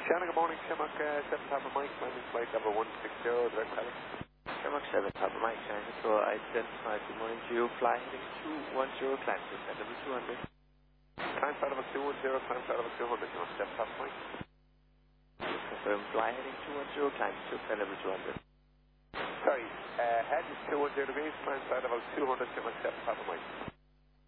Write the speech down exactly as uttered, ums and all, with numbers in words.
Shannon, good morning. Shamrock uh, seven Papa Mike, landing flight number one six zero, direct pilot. Shamrock seven Papa Mike, China Control, identified. Good morning to you. Fly heading two one zero, climb to descent level two hundred. Climb flight level two one zero, climb flight level two hundred, Shamrock seven Papa Mike. Confirm, fly heading two one zero, climb to descent level two hundred. Sorry, uh, head is two one zero degrees, climb flight level two hundred, Shamrock seven Papa Mike.